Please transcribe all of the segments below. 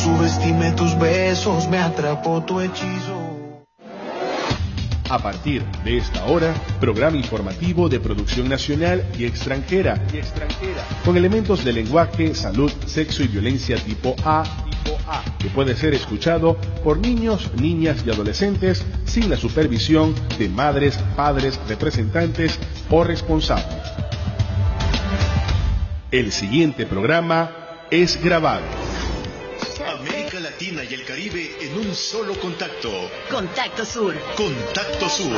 subestimé tus besos, me atrapó tu hechizo. A partir de esta hora, programa informativo de producción nacional y extranjera, con elementos de lenguaje, salud, sexo y violencia tipo A, que puede ser escuchado por niños, niñas y adolescentes sin la supervisión de madres, padres, representantes o responsables. El siguiente programa es grabado. América Latina y el Caribe en un solo contacto. Contacto Sur. Contacto Sur.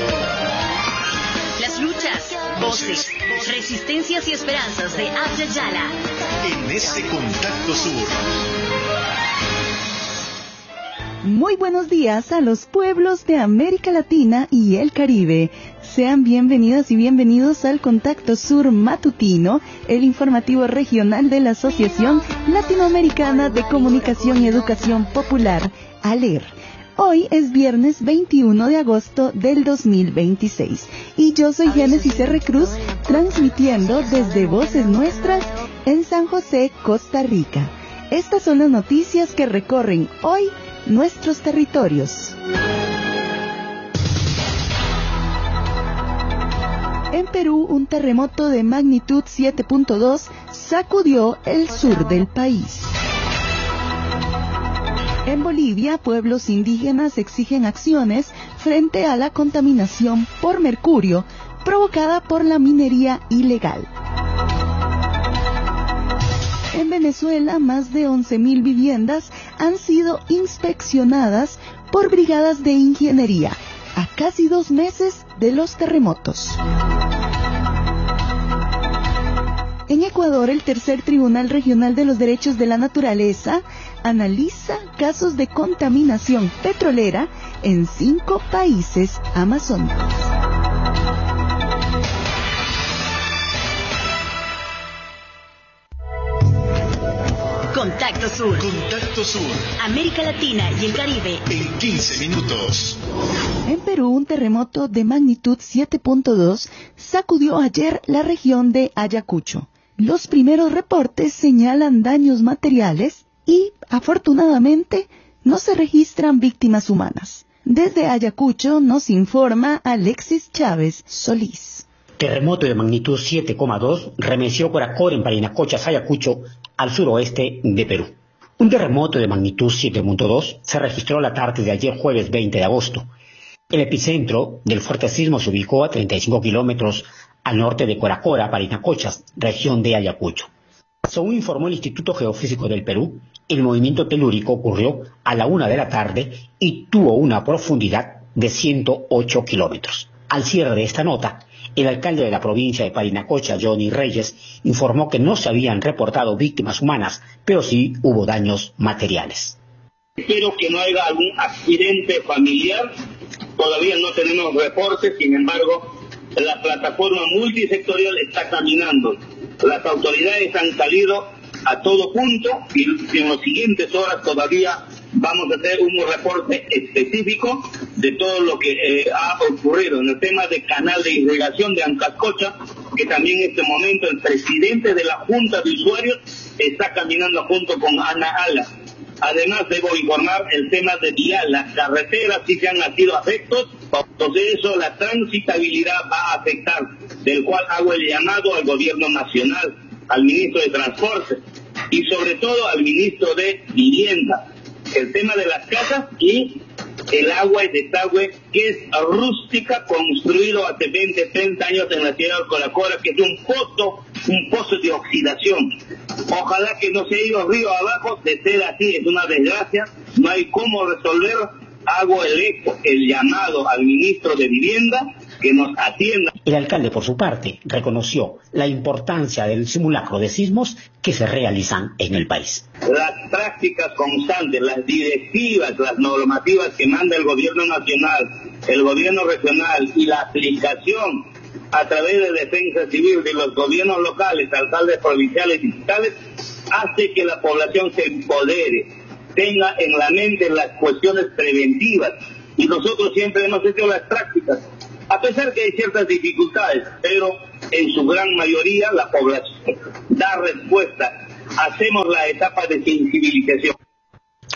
Las luchas, voces, resistencias y esperanzas de Abya Yala. En ese Contacto Sur. Muy buenos días a los pueblos de América Latina y el Caribe. Sean bienvenidas y bienvenidos al Contacto Sur Matutino, el informativo regional de la Asociación Latinoamericana de Comunicación y Educación Popular, ALER. Hoy es viernes 21 de agosto del 2026 y yo soy Génesis R. Cruz, transmitiendo desde Voces Nuestras en San José, Costa Rica. Estas son las noticias que recorren hoy nuestros territorios. En Perú, un terremoto de magnitud 7.2 sacudió el sur del país. En Bolivia, pueblos indígenas exigen acciones frente a la contaminación por mercurio provocada por la minería ilegal. En Venezuela, más de 11.000 viviendas han sido inspeccionadas por brigadas de ingeniería a casi 2 meses de los terremotos. En Ecuador, el tercer Tribunal Regional de los Derechos de la Naturaleza analiza casos de contaminación petrolera en 5 países amazónicos. Contacto Sur. Contacto Sur. América Latina y el Caribe. En 15 minutos. En Perú, un terremoto de magnitud 7.2 sacudió ayer la región de Ayacucho. Los primeros reportes señalan daños materiales y, afortunadamente, no se registran víctimas humanas. Desde Ayacucho nos informa Alexis Chávez Solís. Terremoto de magnitud 7,2 remeció Coracor en Parinacochas, Ayacucho, al suroeste de Perú. Un terremoto de magnitud 7.2 se registró la tarde de ayer jueves 20 de agosto. El epicentro del fuerte sismo se ubicó a 35 kilómetros al norte de Coracora, Parinacochas, región de Ayacucho. Según informó el Instituto Geofísico del Perú, el movimiento telúrico ocurrió a la 1 de la tarde y tuvo una profundidad de 108 kilómetros. Al cierre de esta nota, el alcalde de la provincia de Parinacocha, Johnny Reyes, informó que no se habían reportado víctimas humanas, pero sí hubo daños materiales. Espero que no haya algún accidente familiar. Todavía no tenemos reportes, sin embargo, la plataforma multisectorial está caminando. Las autoridades han salido a todo punto y en las siguientes horas todavía vamos a hacer un reporte específico de todo lo que ha ocurrido en el tema de canal de irrigación de Ancascocha, que también en este momento el presidente de la Junta de Usuarios está caminando junto con Ana Ala. Además, debo informar el tema de vial, las carreteras sí se han nacido afectos, entonces eso, la transitabilidad va a afectar, del cual hago el llamado al gobierno nacional, al ministro de Transporte y sobre todo al ministro de Vivienda, el tema de las casas y el agua y desagüe que es rústica, construido hace 20, 30 años en la ciudad de Coracora, que es un pozo de oxidación. Ojalá que no se haya ido río abajo, de ser así es una desgracia, no hay cómo resolver. Hago el llamado al ministro de Vivienda que nos atienda. El alcalde, por su parte, reconoció la importancia del simulacro de sismos que se realizan en el país. Las prácticas constantes, las directivas, las normativas que manda el gobierno nacional, el gobierno regional y la aplicación a través de defensa civil de los gobiernos locales, alcaldes provinciales y distritales, hace que la población se empodere, tenga en la mente las cuestiones preventivas. Y nosotros siempre hemos hecho las prácticas, a pesar que hay ciertas dificultades, pero en su gran mayoría la población da respuesta. Hacemos la etapa de sensibilización.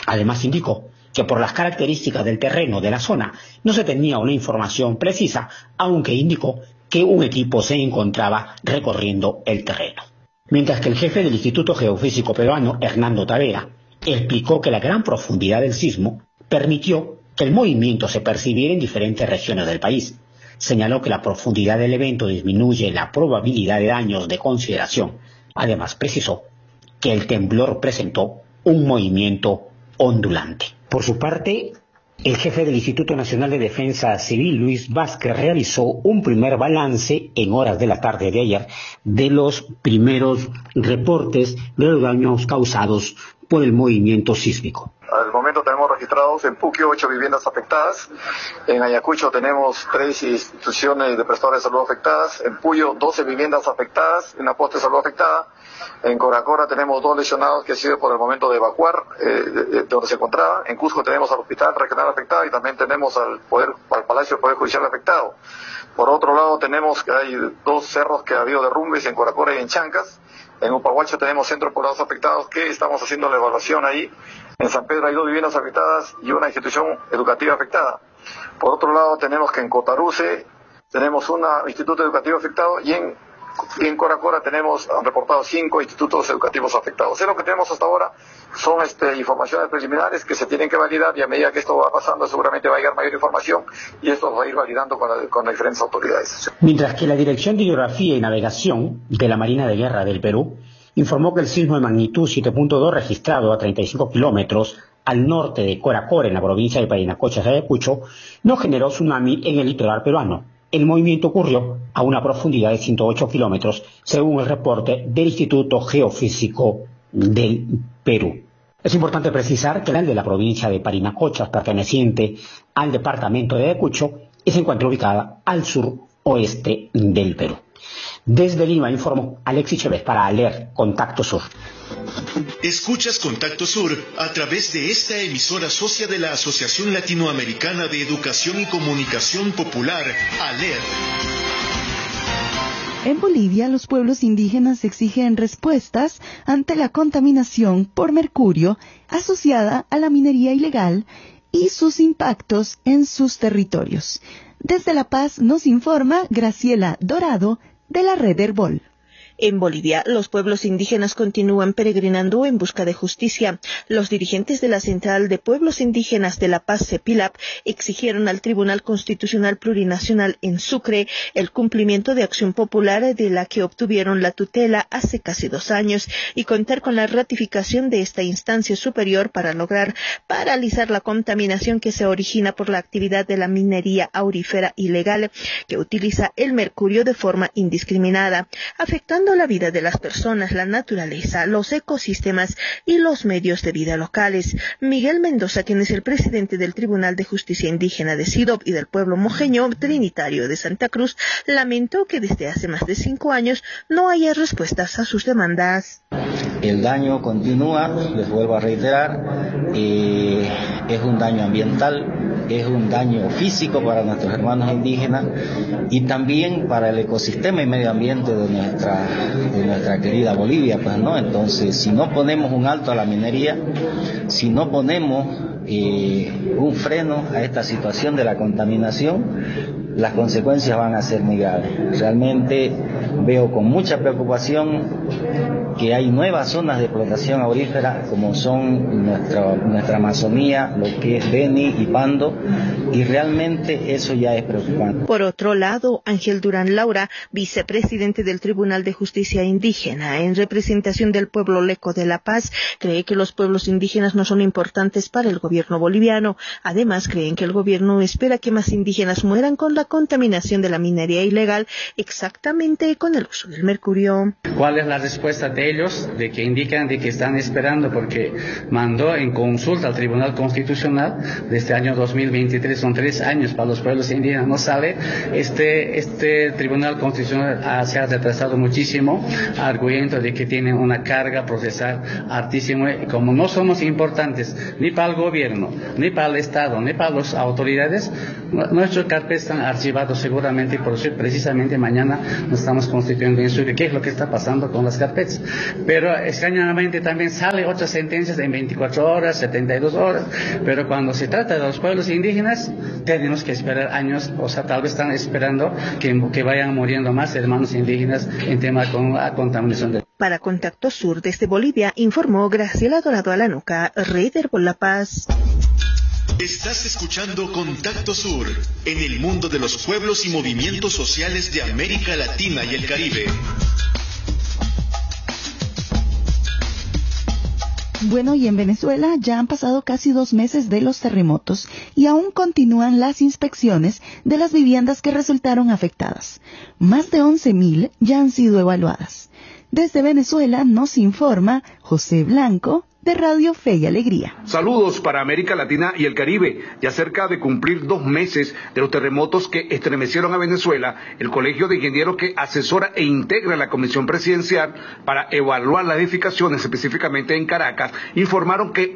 Además indicó que por las características del terreno de la zona no se tenía una información precisa, aunque indicó que un equipo se encontraba recorriendo el terreno. Mientras que el jefe del Instituto Geofísico Peruano, Hernando Tavera, explicó que la gran profundidad del sismo permitió que el movimiento se percibiera en diferentes regiones del país. Señaló que la profundidad del evento disminuye la probabilidad de daños de consideración. Además precisó que el temblor presentó un movimiento ondulante. Por su parte, el jefe del Instituto Nacional de Defensa Civil, Luis Vázquez, realizó un primer balance en horas de la tarde de ayer de los primeros reportes de los daños causados por el movimiento sísmico. Al momento tenemos registrados en Puquio 8 viviendas afectadas, en Ayacucho tenemos 3 instituciones de prestadores de salud afectadas, en Puyo 12 viviendas afectadas, una poste de salud afectada, en Coracora tenemos 2 lesionados que han sido por el momento de evacuar de donde se encontraba, en Cusco tenemos al hospital regional afectado y también tenemos al Palacio del Poder Judicial afectado. Por otro lado tenemos que hay 2 cerros que ha habido derrumbes en Coracora y en Chancas. En Upahuacho tenemos centros poblados afectados que estamos haciendo la evaluación ahí. En San Pedro hay 2 viviendas afectadas y una institución educativa afectada. Por otro lado tenemos que en Cotaruce tenemos un instituto educativo afectado y en Coracora han reportado 5 institutos educativos afectados. Lo que tenemos hasta ahora son informaciones preliminares que se tienen que validar y a medida que esto va pasando seguramente va a llegar mayor información y esto va a ir validando con las diferentes autoridades. Mientras que la Dirección de Hidrografía y Navegación de la Marina de Guerra del Perú informó que el sismo de magnitud 7.2 registrado a 35 kilómetros al norte de Coracora en la provincia de Parinacota, Ayacucho, no generó tsunami en el litoral peruano. El movimiento ocurrió a una profundidad de 108 kilómetros, según el reporte del Instituto Geofísico del Perú. Es importante precisar que la de la provincia de Parinacota, perteneciente al departamento de Ayacucho, se encuentra ubicada al suroeste del Perú. Desde Lima informó Alexis Chávez para ALER Contacto Sur. Escuchas Contacto Sur a través de esta emisora socia de la Asociación Latinoamericana de Educación y Comunicación Popular, ALER. En Bolivia, los pueblos indígenas exigen respuestas ante la contaminación por mercurio asociada a la minería ilegal y sus impactos en sus territorios. Desde La Paz nos informa Graciela Dorado de la Red Herbol. En Bolivia, los pueblos indígenas continúan peregrinando en busca de justicia. Los dirigentes de la Central de Pueblos Indígenas de La Paz, CEPILAP, exigieron al Tribunal Constitucional Plurinacional en Sucre el cumplimiento de acción popular de la que obtuvieron la tutela hace casi 2 años y contar con la ratificación de esta instancia superior para lograr paralizar la contaminación que se origina por la actividad de la minería aurífera ilegal que utiliza el mercurio de forma indiscriminada, afectando la vida de las personas, la naturaleza, los ecosistemas y los medios de vida locales. Miguel Mendoza, quien es el presidente del Tribunal de Justicia Indígena de Sidop y del pueblo mojeño trinitario de Santa Cruz, lamentó que desde hace más de 5 años no haya respuestas a sus demandas. El daño continúa, les vuelvo a reiterar, es un daño ambiental, es un daño físico para nuestros hermanos indígenas y también para el ecosistema y medio ambiente de nuestra querida Bolivia, pues, ¿no? Entonces, si no ponemos un alto a la minería, si no ponemos un freno a esta situación de la contaminación, las consecuencias van a ser muy graves. Realmente veo con mucha preocupación que hay nuevas zonas de explotación aurífera como son nuestra Amazonía, lo que es Beni y Pando, y realmente eso ya es preocupante. Por otro lado, Ángel Durán Laura, vicepresidente del Tribunal de Justicia Indígena, en representación del pueblo leco de La Paz, cree que los pueblos indígenas no son importantes para el gobierno boliviano. Además, creen que el gobierno espera que más indígenas mueran con la contaminación de la minería ilegal, exactamente con el uso del mercurio. ¿Cuál es la respuesta de ellos? De que indican de que están esperando porque mandó en consulta al Tribunal Constitucional de este año 2023, son 3 años para los pueblos indígenas, no sale. Este Tribunal Constitucional se ha retrasado muchísimo, arguyendo de que tiene una carga procesal altísima, y como no somos importantes ni para el gobierno, ni para el Estado, ni para las autoridades, nuestros carpetas están archivados seguramente, por eso precisamente mañana nos estamos constituyendo en Sucre. ¿Qué es lo que está pasando con las carpetas? pero extrañamente también sale otras sentencias en 24 horas, 72 horas, pero cuando se trata de los pueblos indígenas, tenemos que esperar años, o sea, tal vez están esperando que vayan muriendo más hermanos indígenas en tema con la contaminación de... Para Contacto Sur desde Bolivia, informó Graciela Dorado Alanuca, Raider por La Paz. Estás escuchando Contacto Sur, en el mundo de los pueblos y movimientos sociales de América Latina y el Caribe. Bueno, y en Venezuela ya han pasado casi 2 meses de los terremotos y aún continúan las inspecciones de las viviendas que resultaron afectadas. Más de 11.000 ya han sido evaluadas. Desde Venezuela nos informa José Blanco, de Radio Fe y Alegría. Saludos para América Latina y el Caribe. Ya cerca de cumplir 2 meses de los terremotos que estremecieron a Venezuela, el Colegio de Ingenieros que asesora e integra la Comisión Presidencial para evaluar las edificaciones, específicamente en Caracas, informaron que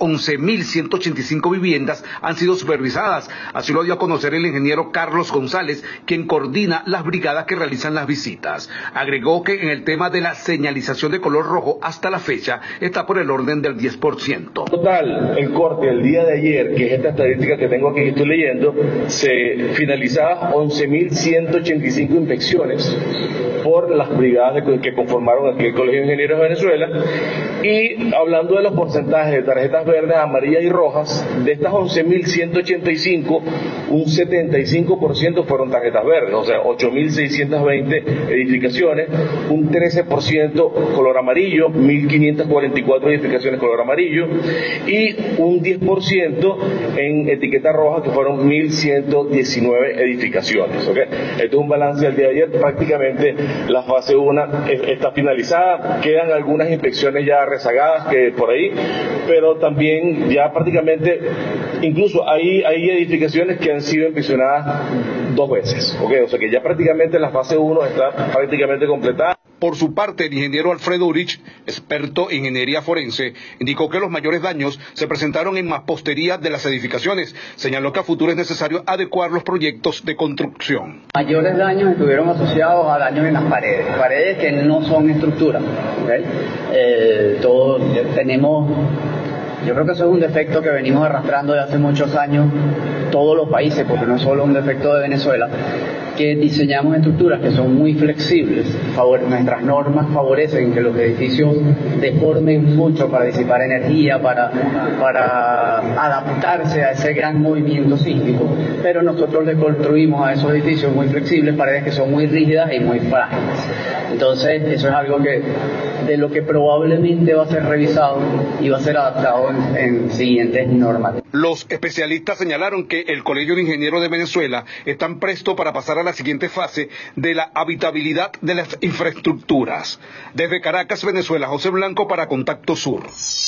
11.185 viviendas han sido supervisadas. Así lo dio a conocer el ingeniero Carlos González, quien coordina las brigadas que realizan las visitas. Agregó que en el tema de la señalización de color rojo, hasta la fecha, está por el orden del 10%. Total, el corte el día de ayer, que es esta estadística que tengo aquí que estoy leyendo, se finalizaban 11.185 inspecciones por las brigadas que conformaron aquí el Colegio de Ingenieros de Venezuela. Y hablando de los porcentajes de tarjetas verdes, amarillas y rojas, de estas 11.185, un 75% fueron tarjetas verdes, o sea, 8.620 edificaciones, un 13% color amarillo, 1.544 edificaciones color amarillo, y un 10% en etiqueta roja, que fueron 1.119 edificaciones. ¿Okay? Esto es un balance del día de ayer. Prácticamente la fase 1 está finalizada, quedan algunas inspecciones ya rezagadas que por ahí, pero también ya prácticamente, incluso hay edificaciones que han sido inspeccionadas 2 veces. ¿Okay? O sea que ya prácticamente la fase 1 está prácticamente completada. Por su parte, el ingeniero Alfredo Urich, experto en ingeniería forense, indicó que los mayores daños se presentaron en mampostería de las edificaciones. Señaló que a futuro es necesario adecuar los proyectos de construcción. Mayores daños estuvieron asociados a daños en las paredes que no son estructuras. ¿Okay? Todos tenemos, yo creo que eso es un defecto que venimos arrastrando de hace muchos años todos los países, porque no es solo un defecto de Venezuela, que diseñamos estructuras que son muy flexibles. Nuestras normas favorecen que los edificios deformen mucho para disipar energía, para adaptarse a ese gran movimiento sísmico, pero nosotros le construimos a esos edificios muy flexibles paredes que son muy rígidas y muy frágiles. Entonces eso es algo de lo que probablemente va a ser revisado y va a ser adaptado en siguientes normas. Los especialistas señalaron que el Colegio de Ingenieros de Venezuela están prestos para pasar a la siguiente fase de la habitabilidad de las infraestructuras. Desde Caracas, Venezuela, José Blanco para Contacto Sur.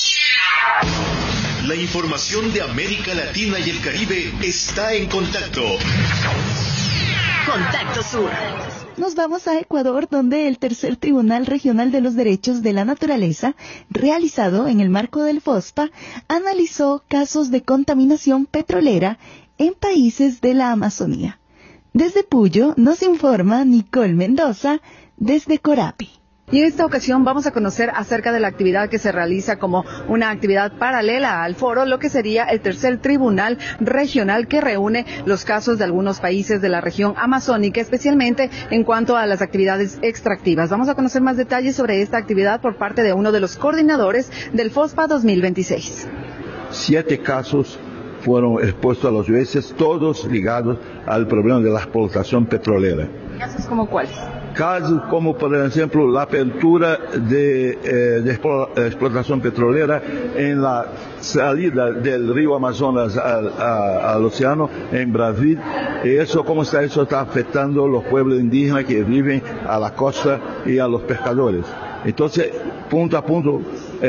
La información de América Latina y el Caribe está en Contacto. Contacto Sur. Nos vamos a Ecuador, donde el Tercer Tribunal Regional de los Derechos de la Naturaleza, realizado en el marco del FOSPA, analizó casos de contaminación petrolera en países de la Amazonía. Desde Puyo nos informa Nicole Mendoza, desde Corapi. Y en esta ocasión vamos a conocer acerca de la actividad que se realiza como una actividad paralela al foro, lo que sería el Tercer Tribunal Regional, que reúne los casos de algunos países de la región amazónica, especialmente en cuanto a las actividades extractivas. Vamos a conocer más detalles sobre esta actividad por parte de uno de los coordinadores del FOSPA 2026. 7 casos fueron expuestos a los jueces, todos ligados al problema de la explotación petrolera. ¿Casos como cuáles? Casos como, por ejemplo, la apertura de explotación petrolera en la salida del río Amazonas al océano, en Brasil. Y eso, ¿cómo está? Eso está afectando a los pueblos indígenas que viven a la costa y a los pescadores. Entonces, punto a punto,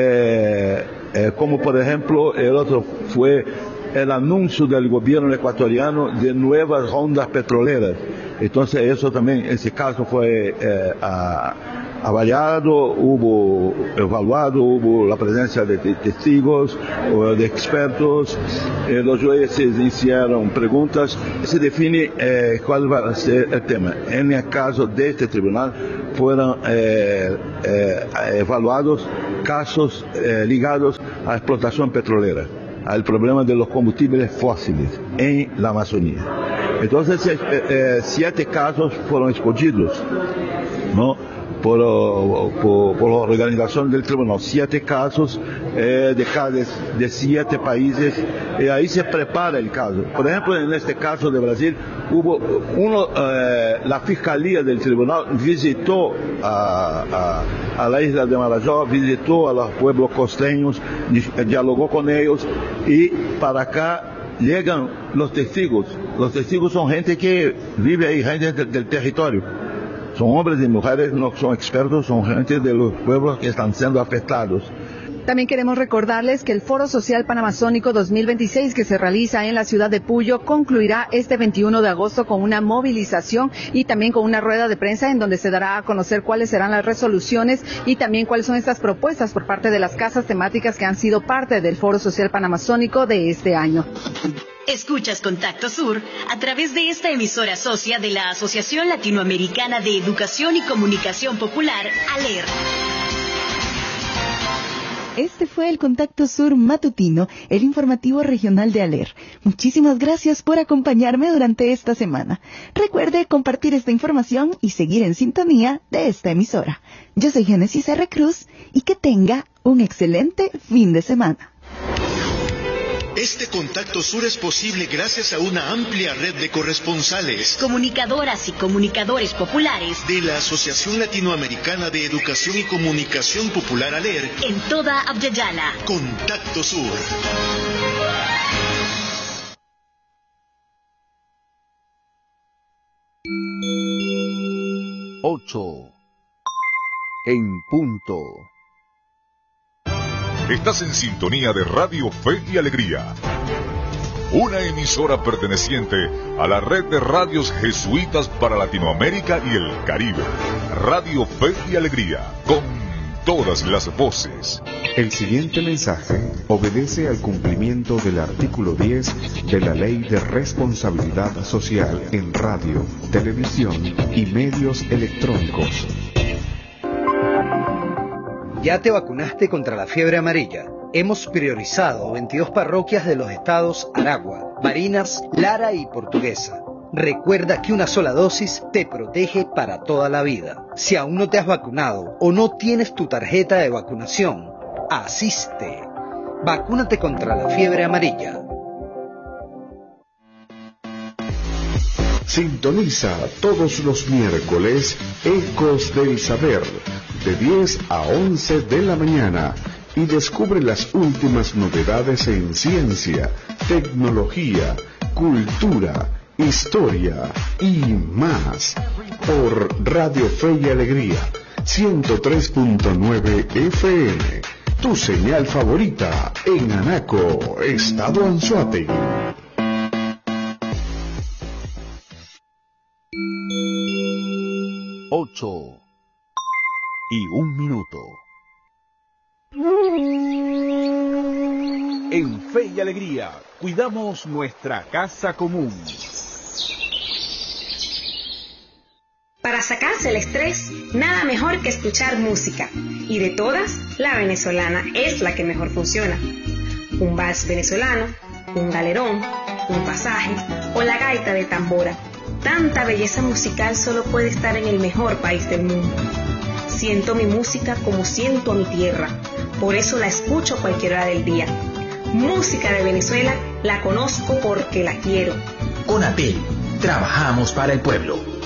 como por ejemplo, el otro fue el anuncio del gobierno ecuatoriano de nuevas rondas petroleras. Entonces eso también, ese caso fue avaliado, hubo evaluado, hubo la presencia de testigos, de expertos, los jueces hicieron preguntas, se define cuál va a ser el tema. En el caso de este tribunal fueron evaluados casos ligados a la explotación petrolera, al problema de los combustibles fósiles en la Amazonía. Entonces, 7 casos fueron escogidos, ¿no?, por la organización del tribunal. 7 casos de 7 países, y ahí se prepara el caso. Por ejemplo, en este caso de Brasil, la fiscalía del tribunal visitó a la isla de Marajó, visitó a los pueblos costeños, dialogó con ellos, y para acá llegan los testigos. Los testigos son gente que vive ahí, gente del territorio. Son hombres y mujeres, no son expertos, son gente de los pueblos que están siendo afectados. También queremos recordarles que el Foro Social Panamazónico 2026, que se realiza en la ciudad de Puyo, concluirá este 21 de agosto con una movilización y también con una rueda de prensa en donde se dará a conocer cuáles serán las resoluciones y también cuáles son estas propuestas por parte de las casas temáticas que han sido parte del Foro Social Panamazónico de este año. Escuchas Contacto Sur a través de esta emisora socia de la Asociación Latinoamericana de Educación y Comunicación Popular, ALER. Este fue el Contacto Sur matutino, el informativo regional de ALER. Muchísimas gracias por acompañarme durante esta semana. Recuerde compartir esta información y seguir en sintonía de esta emisora. Yo soy Génesis R. Cruz y que tenga un excelente fin de semana. Este Contacto Sur es posible gracias a una amplia red de corresponsales, comunicadoras y comunicadores populares de la Asociación Latinoamericana de Educación y Comunicación Popular ALER en toda Abya-Yala. Contacto Sur. En punto. Estás en sintonía de Radio Fe y Alegría, una emisora perteneciente a la red de radios jesuitas para Latinoamérica y el Caribe. Radio Fe y Alegría, con todas las voces. El siguiente mensaje obedece al cumplimiento del artículo 10 de la Ley de Responsabilidad Social en Radio, Televisión y Medios Electrónicos. ¿Ya te vacunaste contra la fiebre amarilla? Hemos priorizado 22 parroquias de los estados Aragua, Barinas, Lara y Portuguesa. Recuerda que una sola dosis te protege para toda la vida. Si aún no te has vacunado o no tienes tu tarjeta de vacunación, asiste. Vacúnate contra la fiebre amarilla. Sintoniza todos los miércoles Ecos del Saber, de 10 a 11 de la mañana, y descubre las últimas novedades en ciencia, tecnología, cultura, historia y más, por Radio Fe y Alegría, 103.9 FM, tu señal favorita en Anaco, Estado Anzoátegui. 8:01. En Fe y Alegría, cuidamos nuestra casa común. Para sacarse el estrés, nada mejor que escuchar música. Y de todas, la venezolana es la que mejor funciona. Un vals venezolano, un galerón, un pasaje o la gaita de tambora. Tanta belleza musical solo puede estar en el mejor país del mundo. Siento mi música como siento a mi tierra. Por eso la escucho a cualquier hora del día. Música de Venezuela la conozco porque la quiero. Con APEL, trabajamos para el pueblo.